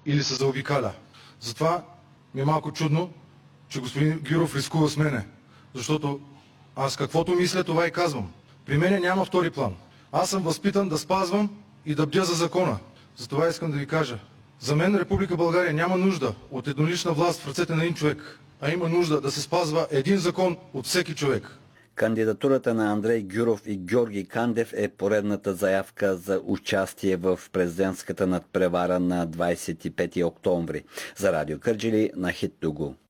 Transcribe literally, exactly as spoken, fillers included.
или се заобикаля. Затова ми е малко чудно, че господин Гюров рискува с мене. Защото аз каквото мисля, това и казвам. При мене няма втори план. Аз съм възпитан да спазвам и да бдя за закона. Затова искам да ви кажа. За мен Република България няма нужда от еднолична власт в ръцете на един човек, а има нужда да се спазва един закон от всеки човек. Кандидатурата на Андрей Гюров и Георги Кандев е поредната заявка за участие в президентската надпревара на двадесет и пети октомври. За Радио Кърджали на Хит Тугу.